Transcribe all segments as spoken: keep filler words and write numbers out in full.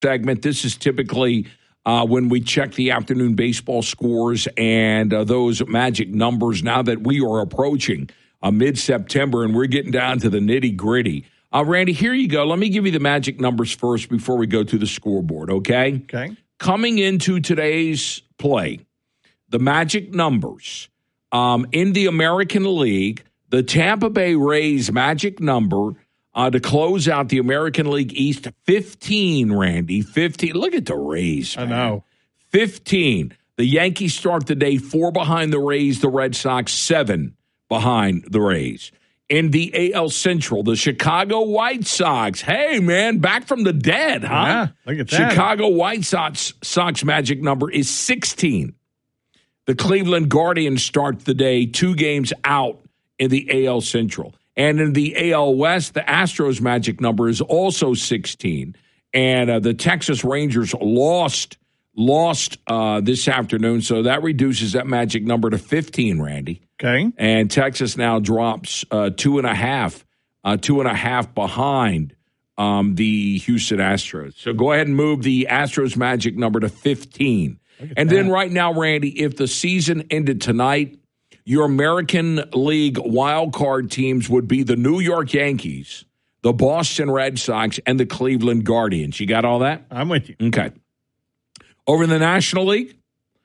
segment. This is typically uh, when we check the afternoon baseball scores and uh, those magic numbers now that we are approaching uh, mid-September and we're getting down to the nitty-gritty. Uh, Randy, here you go. Let me give you the magic numbers first before we go to the scoreboard, okay? Okay. Coming into today's play, the magic numbers um, in the American League, the Tampa Bay Rays magic number uh, to close out the American League East, fifteen, Randy. fifteen. Look at the Rays, man. I know. fifteen. The Yankees start the day four behind the Rays, the Red Sox seven behind the Rays. In the A L Central, the Chicago White Sox, hey, man, back from the dead, huh? Yeah, look at that. Chicago White Sox, Sox magic number is sixteen. The Cleveland Guardians start the day two games out in the A L Central. And in the A L West, the Astros magic number is also sixteen. And uh, the Texas Rangers lost lost uh, this afternoon, so that reduces that magic number to fifteen, Randy. Okay. And Texas now drops uh, two and a half, uh, two and a half behind um, the Houston Astros. So go ahead and move the Astros magic number to fifteen. And that. then right now, Randy, if the season ended tonight, your American League wild card teams would be the New York Yankees, the Boston Red Sox, and the Cleveland Guardians. You got all that? I'm with you. Okay. Over in the National League,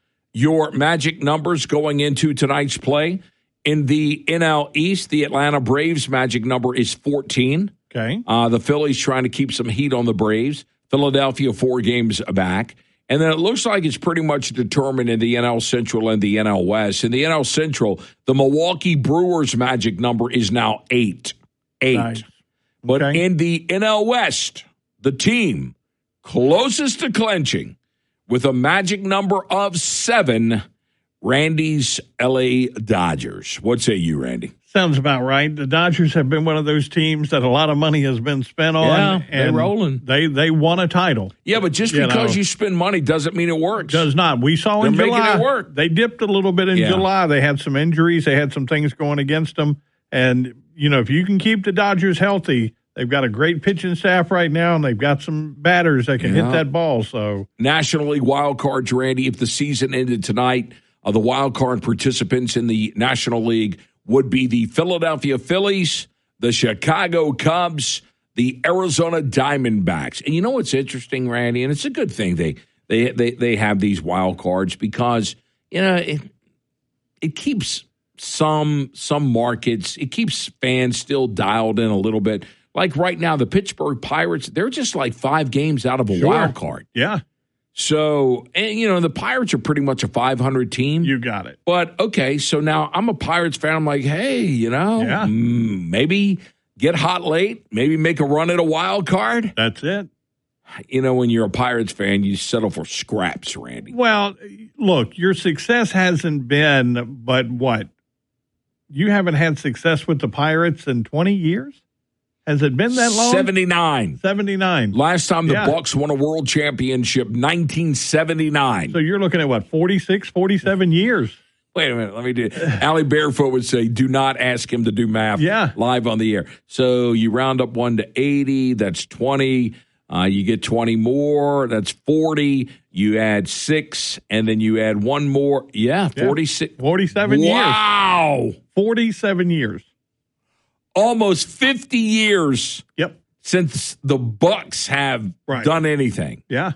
your magic numbers going into tonight's play. In the N L East, the Atlanta Braves magic number is fourteen. Okay. Uh, the Phillies trying to keep some heat on the Braves. Philadelphia four games back. And then it looks like it's pretty much determined in the N L Central and the N L West. In the N L Central, the Milwaukee Brewers magic number is now eight. Eight. Nice. But Okay. in the N L West, the team closest to clinching with a magic number of seven, Randy's L A Dodgers. What say you, Randy? Sounds about right. The Dodgers have been one of those teams that a lot of money has been spent on. Yeah, they're and rolling. They they won a title. Yeah, but just You because know. you spend money doesn't mean it works. Does not. We saw in They're making July. it work. They dipped a little bit in Yeah. July. They had some injuries. They had some things going against them. And, you know, if you can keep the Dodgers healthy, they've got a great pitching staff right now, and they've got some batters that can Yeah. hit that ball. So National League wild cards, Randy. If the season ended tonight, uh, the wild card participants in the National League would be the Philadelphia Phillies, the Chicago Cubs, the Arizona Diamondbacks. And you know what's interesting, Randy? And it's a good thing they they they, they have these wild cards because, you know, it, it keeps some some markets, it keeps fans still dialed in a little bit. Like right now, the Pittsburgh Pirates, they're just like five games out of a Sure. wild card. yeah, So, and you know, the Pirates are pretty much a five hundred team. you got it. But, okay, so now I'm a Pirates fan. I'm like, hey, you know, Yeah. mm, maybe get hot late, maybe make a run at a wild card. That's it. You know, when you're a Pirates fan, you settle for scraps, Randy. Well, look, your success hasn't been, but what? You haven't had success with the Pirates in twenty years? Has it been that long? seventy-nine. seventy-nine. Last time the Yeah. Bucks won a world championship, nineteen seventy-nine. So you're looking at what, forty-six, forty-seven years? Wait a minute. Let me do Allie Barefoot would say, do not ask him to do math Yeah. live on the air. So you round up one to eighty. That's twenty. Uh, you get twenty more. That's forty. You add six, and then you add one more. Yeah, Yeah. forty-six. forty-seven Wow. years. forty-seven years. Almost fifty years Yep. since the Bucks have Right. done anything. Yeah.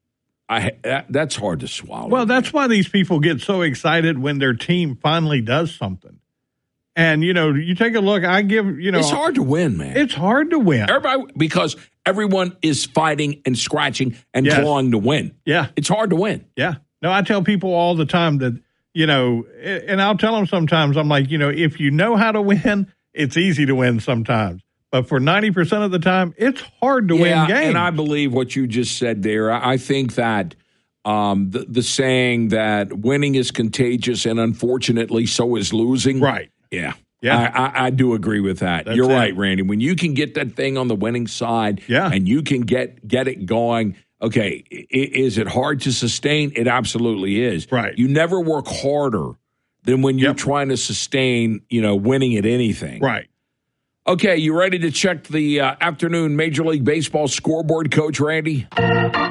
I that, That's hard to swallow. Well, that's why these people get so excited when their team finally does something. And, you know, you take a look, I give, you know. It's hard to win, man. It's hard to win. Everybody, because everyone is fighting and scratching and Yes. clawing to win. Yeah. It's hard to win. Yeah. No, I tell people all the time that, you know, and I'll tell them sometimes, I'm like, you know, if you know how to win, it's easy to win sometimes. But for ninety percent of the time, it's hard to Yeah, win games. and I believe what you just said there. I I think that um, the, the saying that winning is contagious and unfortunately so is losing. Right. Yeah. Yeah. I, I, I do agree with that. That's You're it. right, Randy. When you can get that thing on the winning side Yeah. and you can get get it going, okay, i- is it hard to sustain? It absolutely is. Right. You never work harder than when you're Yep. trying to sustain, you know, winning at anything. Right. Okay, you ready to check the uh, afternoon Major League Baseball scoreboard, Coach Randy?